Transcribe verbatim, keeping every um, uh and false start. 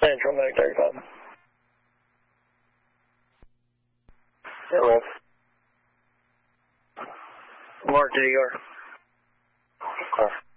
Central Military Club. Hello. Mark to Igor. Okay.